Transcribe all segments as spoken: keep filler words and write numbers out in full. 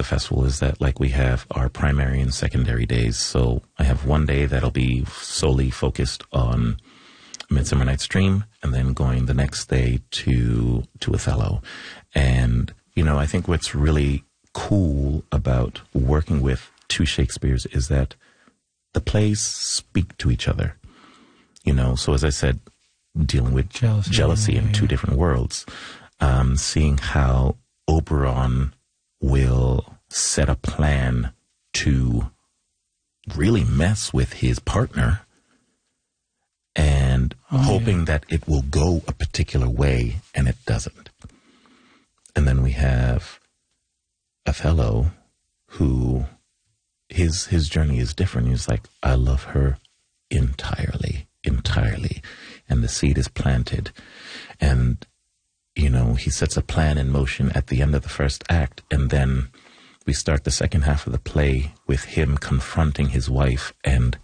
the festival is that like we have our primary and secondary days. So I have one day that'll be solely focused on Midsummer Night's Dream, and then going the next day to to Othello. And, you know, I think what's really cool about working with two Shakespeares is that the plays speak to each other. You know, so as I said, dealing with jealousy, jealousy in yeah, two yeah. different worlds, um, seeing how Oberon will set a plan to really mess with his partner, and oh, hoping yeah. that it will go a particular way, and it doesn't. And then we have Othello, who his his journey is different. He's like, I love her entirely, entirely. And the seed is planted. And, you know, he sets a plan in motion at the end of the first act. And then we start the second half of the play with him confronting his wife. And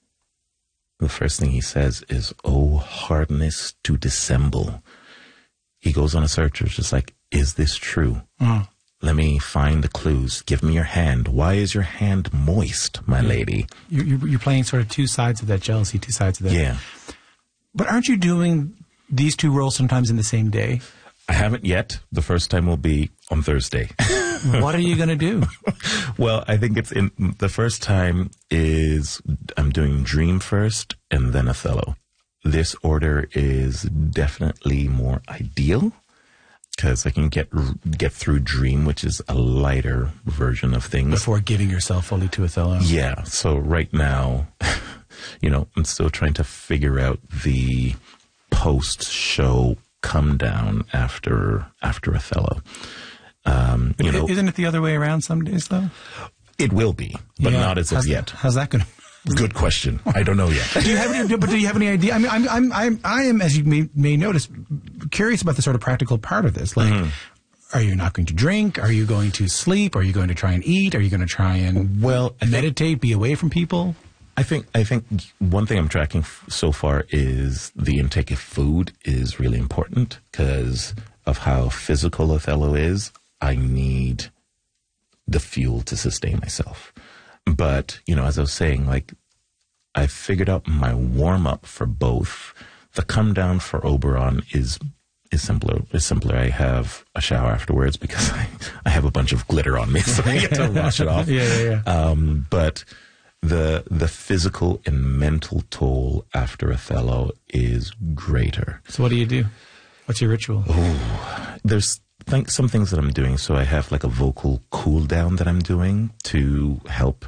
the first thing he says is, oh, hardness to dissemble. He goes on a search. It's just like, is this true? Mm. Let me find the clues. Give me your hand. Why is your hand moist, my lady? You're, you're playing sort of two sides of that jealousy, two sides of that. Yeah. But aren't you doing these two roles sometimes in the same day? I haven't yet. The first time will be on Thursday. What are you going to do? Well, I think it's in the first time is I'm doing Dream first and then Othello. This order is definitely more ideal because I can get get through Dream, which is a lighter version of things. Before giving yourself fully to Othello. Yeah. So right now, you know, I'm still trying to figure out the post-show come down after after Othello. Um, you know, isn't it the other way around some days, though? It will be, but yeah. not as of how's yet. That, how's that going to... Good question. I don't know yet. Do you have any? But do you have any idea? I mean, I'm, I'm, I'm, I am, as you may, may notice, curious about the sort of practical part of this. Like, mm-hmm. Are you not going to drink? Are you going to sleep? Are you going to try and eat? Are you going to try and well I meditate, think, be away from people? I think I think one thing I'm tracking f- so far is the intake of food is really important because of how physical Othello is. I need the fuel to sustain myself. But, you know, as I was saying, like, I figured out my warm-up for both. The come-down for Oberon is is simpler. Is simpler. I have a shower afterwards because I, I have a bunch of glitter on me, so I get to wash it off. Yeah, yeah, yeah. Um, but the the physical and mental toll after Othello is greater. So what do you do? What's your ritual? Oh, there's... think some things that I'm doing. So I have like a vocal cool down that I'm doing to help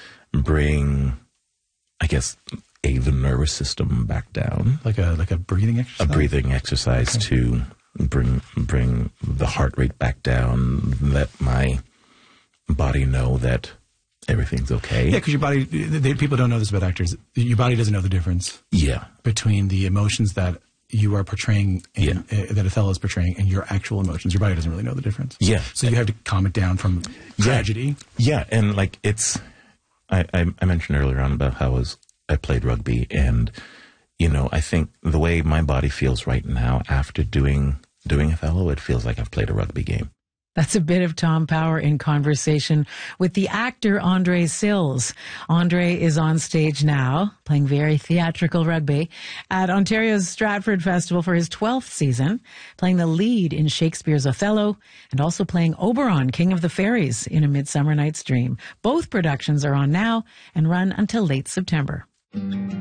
bring, I guess, a the nervous system back down. Like a like a breathing exercise? A breathing exercise okay. to bring bring the heart rate back down, let my body know that everything's okay. Yeah, because your body, they, people don't know this about actors. Your body doesn't know the difference. Yeah. Between the emotions that you are portraying, in, yeah. uh, that Othello is portraying, and your actual emotions. Your body doesn't really know the difference. Yeah. So you have to calm it down from tragedy. Yeah, yeah. And like it's, I, I, I mentioned earlier on about how I was, I played rugby, and, you know, I think the way my body feels right now after doing, doing Othello, it feels like I've played a rugby game. That's a bit of Tom Power in conversation with the actor Andre Sills. Andre is on stage now, playing very theatrical rugby at Ontario's Stratford Festival for his twelfth season, playing the lead in Shakespeare's Othello and also playing Oberon, King of the Fairies, in A Midsummer Night's Dream. Both productions are on now and run until late September.